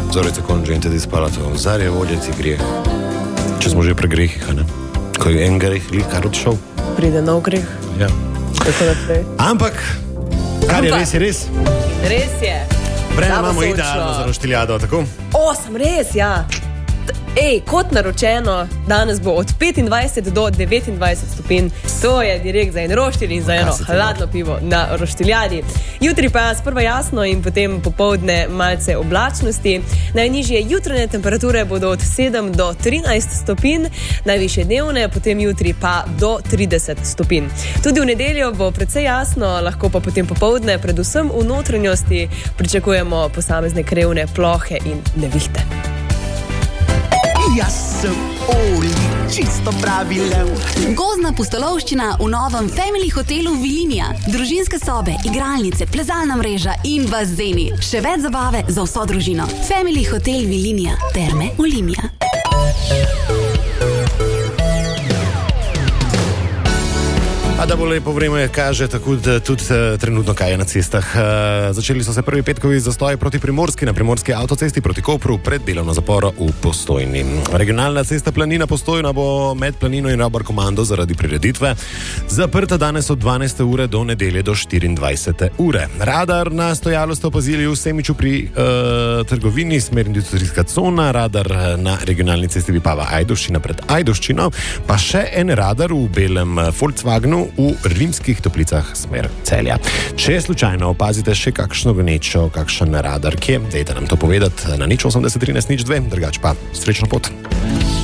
Zorica con gente disparato, Zarje voditi greh. Če smo že pri grehih, ne? Ko je en greh, kar odšel. Pride nov greh. Ja. Tako naprej. Ampak, kar je res, je res. Res je. Breme imamo idealno za roštiljado, tako? Sem res, ja. Kot naročeno, danes bo od 25 do 29 stopinj. To je direkt za en roštilj in za eno hladno pivo na roštiljadi. Jutri pa sprva jasno in potem popoldne malce oblačnosti. Najnižje jutranje temperature bodo od 7 do 13 stopinj, najvišje dnevne, potem jutri pa do 30 stopinj. Tudi v nedeljo bo precej jasno, lahko pa potem popoldne, predvsem v notranjosti, pričakujemo posamezne krevne plohe in nevihte. Jaz sem Oli, čisto pravi lev. Gozdna pustolovščina v novem Family hotelu Vilinija. Družinske sobe, igralnice, plezalna mreža in bazeni. Še več zabave za vso družino. Family hotel Vilinija. Terme Olimia. A da bo lepo vreme, kaže tako tudi trenutno, kaj je na cestah. Začeli so se prvi petkovi zastoji proti Primorski, na primorski avtocesti proti Kopru, pred delovno zaporo v Postojni. Regionalna cesta Planina Postojna bo med Planino in Rabar Komando zaradi prireditve zaprta danes od 12. ure do nedelje do 24. ure. Radar na stojalo ste opazili v Semiču pri trgovini, smer industrijska cona, radar na regionalni cesti Vipava Ajdovščina pred Ajdovščino, pa še en radar v belem Volkswagenu v Rimskih Toplicah smer Celja. Če slučajno opazite še kakšno gnečo, kakšen radar, kje, dajte nam to povedati na 0813 02, drugače pa srečno pot.